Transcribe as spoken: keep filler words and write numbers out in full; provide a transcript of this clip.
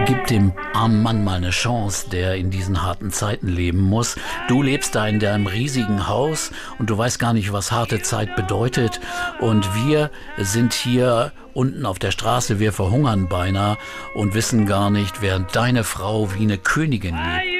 Gib dem armen Mann mal eine Chance, der in diesen harten Zeiten leben muss. Du lebst da in deinem riesigen Haus und du weißt gar nicht, was harte Zeit bedeutet. Und wir sind hier unten auf der Straße, wir verhungern beinahe und wissen gar nicht, während deine Frau wie eine Königin lebt.